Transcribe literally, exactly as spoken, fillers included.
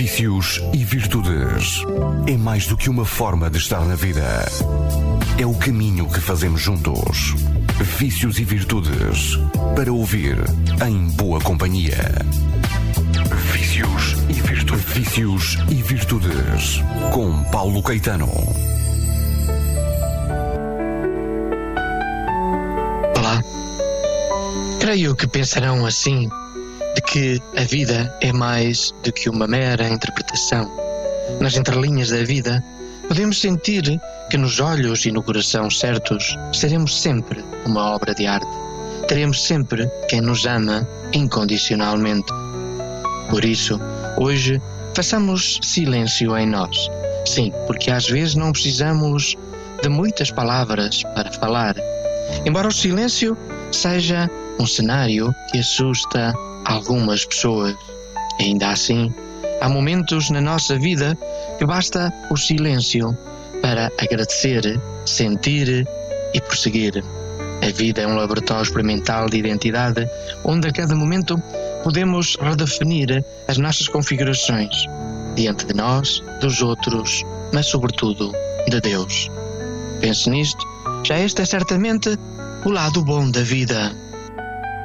Vícios e virtudes. É mais do que uma forma de estar na vida. É o caminho que fazemos juntos. Vícios e virtudes. Para ouvir em boa companhia. Vícios e virtudes. Vícios e virtudes. Com Paulo Caetano. Olá. Creio que pensarão assim, de que a vida é mais do que uma mera interpretação. Nas entrelinhas da vida, podemos sentir que nos olhos e no coração certos seremos sempre uma obra de arte. Teremos sempre quem nos ama incondicionalmente. Por isso, hoje, façamos silêncio em nós. Sim, porque às vezes não precisamos de muitas palavras para falar. Embora o silêncio seja um cenário que assusta algumas pessoas, ainda assim, há momentos na nossa vida que basta o silêncio para agradecer, sentir e prosseguir. A vida é um laboratório experimental de identidade, onde a cada momento podemos redefinir as nossas configurações, diante de nós, dos outros, mas sobretudo de Deus. Pense nisto, já este é certamente o lado bom da vida.